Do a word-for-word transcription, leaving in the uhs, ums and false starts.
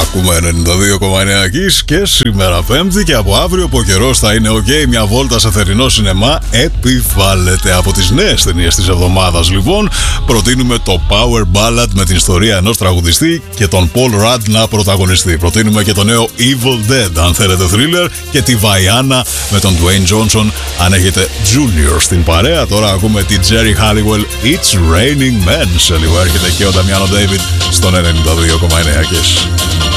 Ακούμε ενενήντα δύο κόμμα εννέα Kiss και σήμερα Πέμπτη και από αύριο που ο καιρός θα είναι ok. Μια βόλτα σε θερινό σινεμά επιβάλλεται. Από τις νέες ταινίες της εβδομάδας, λοιπόν, προτείνουμε το Power Ballad με την ιστορία ενός τραγουδιστή και τον Paul Rudd να πρωταγωνιστεί. Προτείνουμε και το νέο Evil Dead, αν θέλετε thriller, και τη Vaiana με τον Dwayne Johnson, αν έχετε Junior στην παρέα. Τώρα ακούμε τη Jerry Halliwell, It's Raining Men. Σε λίγο έρχεται και ο Damiano David στον ενενήντα δύο κόμμα εννέα Kiss.